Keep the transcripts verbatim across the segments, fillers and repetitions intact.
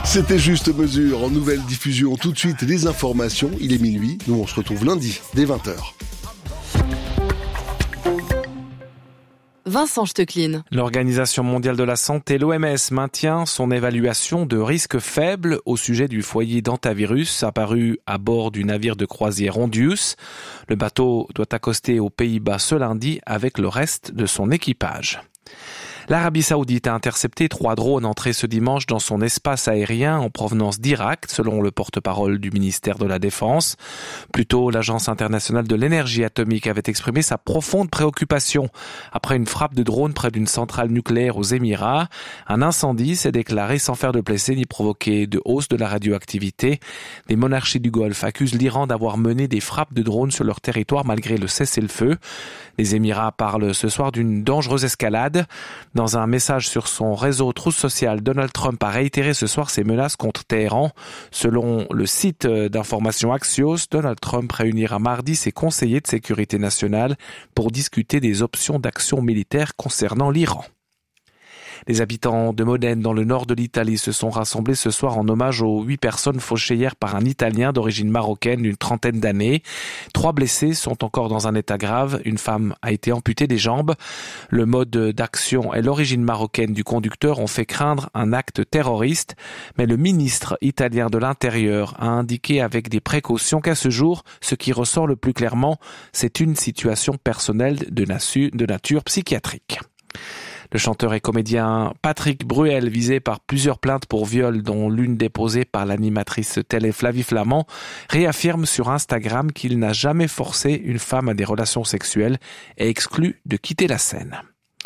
C'était Juste Mesure en nouvelle diffusion. Tout de suite, les informations. Il est minuit. Nous, on se retrouve lundi dès vingt heures. Vincent Stecklin. L'Organisation mondiale de la santé, l'O M S, maintient son évaluation de risque faible au sujet du foyer d'hantavirus apparu à bord du navire de croisière Hondius. Le bateau doit accoster aux Pays-Bas ce lundi avec le reste de son équipage. L'Arabie Saoudite a intercepté trois drones entrés ce dimanche dans son espace aérien en provenance d'Irak, selon le porte-parole du ministère de la Défense. Plus tôt, l'Agence internationale de l'énergie atomique avait exprimé sa profonde préoccupation après une frappe de drone près d'une centrale nucléaire aux Émirats. Un incendie s'est déclaré sans faire de blessés ni provoquer de hausse de la radioactivité. Les monarchies du Golfe accusent l'Iran d'avoir mené des frappes de drones sur leur territoire malgré le cessez-le-feu. Les Émirats parlent ce soir d'une dangereuse escalade. Dans un message sur son réseau Truth Social, Donald Trump a réitéré ce soir ses menaces contre Téhéran. Selon le site d'information Axios, Donald Trump réunira mardi ses conseillers de sécurité nationale pour discuter des options d'action militaire concernant l'Iran. Les habitants de Modène, dans le nord de l'Italie, se sont rassemblés ce soir en hommage aux huit personnes fauchées hier par un Italien d'origine marocaine d'une trentaine d'années. Trois blessés sont encore dans un état grave. Une femme a été amputée des jambes. Le mode d'action et l'origine marocaine du conducteur ont fait craindre un acte terroriste. Mais le ministre italien de l'Intérieur a indiqué avec des précautions qu'à ce jour, ce qui ressort le plus clairement, c'est une situation personnelle de nature, de nature psychiatrique. Le chanteur et comédien Patrick Bruel, visé par plusieurs plaintes pour viol, dont l'une déposée par l'animatrice télé Flavie Flament, réaffirme sur Instagram qu'il n'a jamais forcé une femme à des relations sexuelles et exclut de quitter la scène.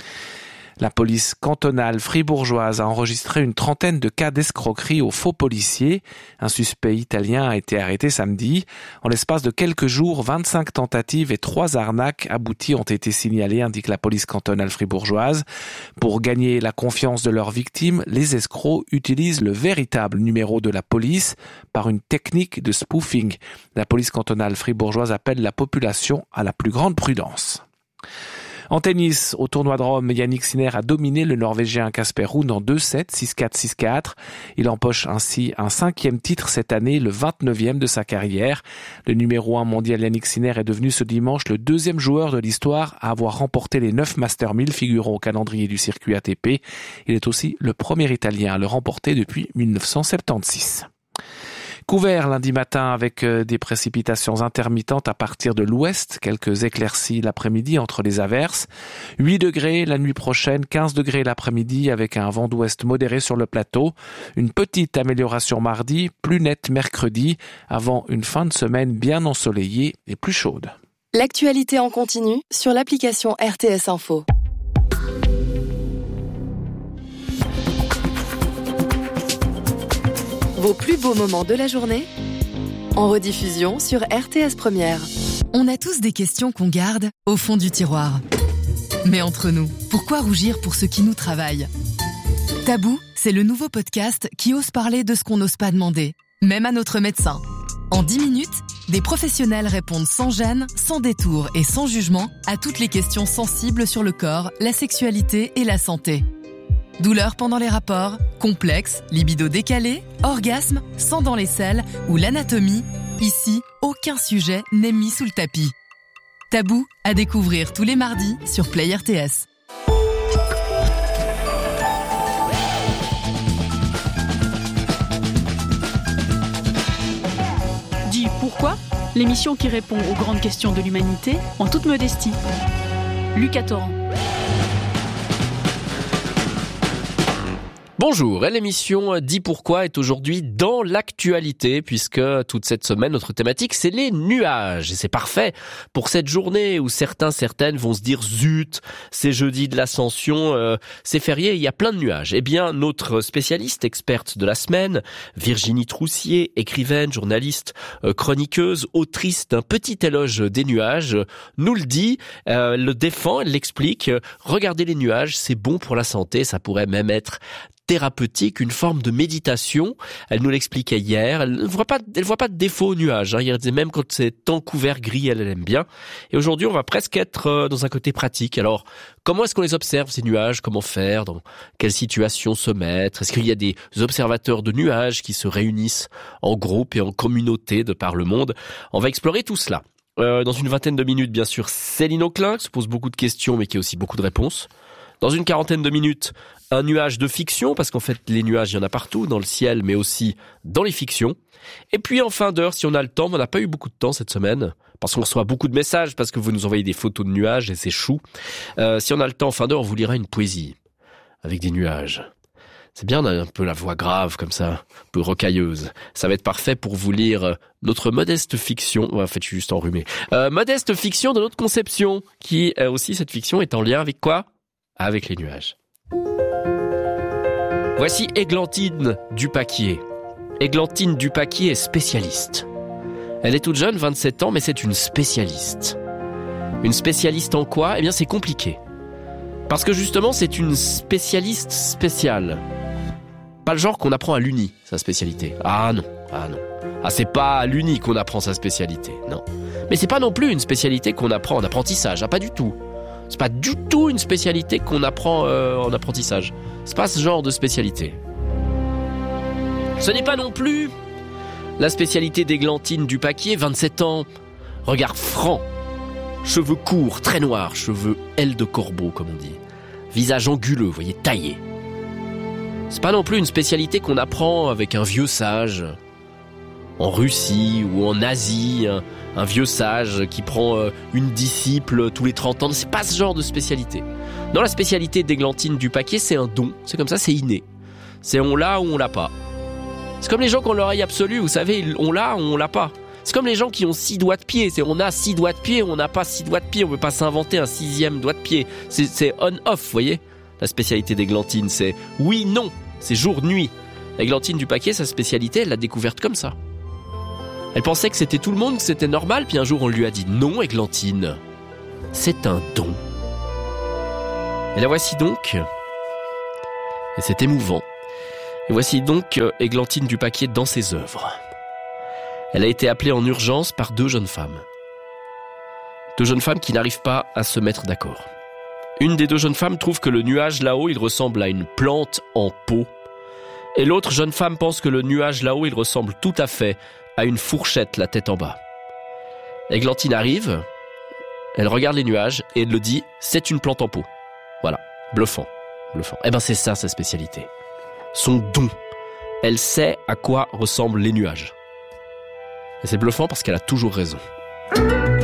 La police cantonale fribourgeoise a enregistré une trentaine de cas d'escroquerie aux faux policiers. Un suspect italien a été arrêté samedi. En l'espace de quelques jours, vingt-cinq tentatives et trois arnaques abouties ont été signalées, indique la police cantonale fribourgeoise. Pour gagner la confiance de leurs victimes, les escrocs utilisent le véritable numéro de la police par une technique de spoofing. La police cantonale fribourgeoise appelle la population à la plus grande prudence. En tennis, au tournoi de Rome, Yannick Sinner a dominé le Norvégien Casper Ruud en deux sets, six quatre, six quatre. Il empoche ainsi un cinquième titre cette année, le vingt-neuvième de sa carrière. Le numéro un mondial Yannick Sinner est devenu ce dimanche le deuxième joueur de l'histoire à avoir remporté les neuf Master mille figurant au calendrier du circuit A T P. Il est aussi le premier Italien à le remporter depuis dix-neuf cent soixante-seize. Couvert lundi matin avec des précipitations intermittentes à partir de l'ouest, quelques éclaircies l'après-midi entre les averses. huit degrés la nuit prochaine, quinze degrés l'après-midi avec un vent d'ouest modéré sur le plateau. Une petite amélioration mardi, plus nette mercredi, avant une fin de semaine bien ensoleillée et plus chaude. L'actualité en continu sur l'application R T S Info. Vos plus beaux moments de la journée en rediffusion sur R T S Première. On a tous des questions qu'on garde au fond du tiroir. Mais entre nous, pourquoi rougir pour ce qui nous travaille ? Tabou, c'est le nouveau podcast qui ose parler de ce qu'on n'ose pas demander, même à notre médecin. En dix minutes, des professionnels répondent sans gêne, sans détour et sans jugement à toutes les questions sensibles sur le corps, la sexualité et la santé. Douleurs pendant les rapports, complexes, libido décalé, orgasme, sang dans les selles ou l'anatomie, ici, aucun sujet n'est mis sous le tapis. Tabou à découvrir tous les mardis sur Play R T S. Dis pourquoi ? L'émission qui répond aux grandes questions de l'humanité en toute modestie. Lucas Torrent. Bonjour, et l'émission Dis pourquoi est aujourd'hui dans l'actualité puisque toute cette semaine notre thématique c'est les nuages et c'est parfait pour cette journée où certains, certaines vont se dire zut, c'est jeudi de l'Ascension, euh, c'est férié, il y a plein de nuages. Eh bien notre spécialiste, experte de la semaine, Virginie Troussier, écrivaine, journaliste, euh, chroniqueuse, autrice d'un petit éloge des nuages, nous le dit, euh, le défend, elle l'explique, regardez les nuages, c'est bon pour la santé, ça pourrait même être thérapeutique, une forme de méditation. Elle nous l'expliquait hier. Elle ne voit pas, elle voit pas de défaut aux nuages. Hein. Elle disait même quand c'est temps couvert gris, elle, elle aime bien. Et aujourd'hui, on va presque être dans un côté pratique. Alors, comment est-ce qu'on les observe, ces nuages? Comment faire? Dans quelle situation se mettre? Est-ce qu'il y a des observateurs de nuages qui se réunissent en groupe et en communauté de par le monde? On va explorer tout cela. Euh, dans une vingtaine de minutes, bien sûr, Céline Auclin, qui se pose beaucoup de questions, mais qui a aussi beaucoup de réponses. Dans une quarantaine de minutes, un nuage de fiction, parce qu'en fait, les nuages, il y en a partout, dans le ciel, mais aussi dans les fictions. Et puis, en fin d'heure, si on a le temps, mais on n'a pas eu beaucoup de temps cette semaine, parce qu'on reçoit beaucoup de messages, parce que vous nous envoyez des photos de nuages, et c'est chou. Euh, si on a le temps, en fin d'heure, on vous lira une poésie, avec des nuages. C'est bien, on a un peu la voix grave, comme ça, un peu rocailleuse. Ça va être parfait pour vous lire notre modeste fiction. En fait, je suis juste enrhumé. Euh, modeste fiction de notre conception, qui euh, aussi, cette fiction, est en lien avec quoi? Avec les nuages. Voici Églantine Dupaquier. Églantine Dupaquier est spécialiste. Elle est toute jeune, vingt-sept ans, mais c'est une spécialiste. Une spécialiste en quoi? Eh bien, c'est compliqué. Parce que justement, c'est une spécialiste spéciale. Pas le genre qu'on apprend à l'Uni, sa spécialité. Ah non, ah non. Ah, c'est pas à l'Uni qu'on apprend sa spécialité, non. Mais c'est pas non plus une spécialité qu'on apprend en apprentissage, ah, pas du tout. C'est pas du tout une spécialité qu'on apprend euh, en apprentissage. C'est pas ce genre de spécialité. Ce n'est pas non plus la spécialité d'Églantine Dupaquier, vingt-sept ans, regard franc, cheveux courts, très noirs, cheveux ailes de corbeau, comme on dit. Visage anguleux, vous voyez, taillé. C'est pas non plus une spécialité qu'on apprend avec un vieux sage en Russie ou en Asie, un, un vieux sage qui prend euh, une disciple tous les trente ans. C'est pas ce genre de spécialité. Non, la spécialité d'Églantine Dupaquier, c'est un don. C'est comme ça, c'est inné. C'est on l'a ou on l'a pas. C'est comme les gens qui ont l'oreille absolue, vous savez, on l'a ou on l'a pas. C'est comme les gens qui ont six doigts de pied. C'est on a six doigts de pied, on n'a pas six doigts de pied. On peut pas s'inventer un sixième doigt de pied. C'est, c'est on-off, vous voyez. La spécialité d'Églantine, c'est oui, non. C'est jour-nuit. Églantine Dupaquier, sa spécialité, elle l'a découverte comme ça. Elle pensait que c'était tout le monde, que c'était normal. Puis un jour, on lui a dit non, Églantine. C'est un don. Et la voici donc. Et c'est émouvant. Et voici donc Églantine Dupaquier dans ses œuvres. Elle a été appelée en urgence par deux jeunes femmes. Deux jeunes femmes qui n'arrivent pas à se mettre d'accord. Une des deux jeunes femmes trouve que le nuage là-haut, il ressemble à une plante en pot. Et l'autre jeune femme pense que le nuage là-haut, il ressemble tout à fait à une fourchette, la tête en bas. Églantine arrive, elle regarde les nuages et elle le dit, c'est une plante en pot. Voilà, bluffant, bluffant. Eh ben c'est ça sa spécialité. Son don. Elle sait à quoi ressemblent les nuages. Et c'est bluffant parce qu'elle a toujours raison.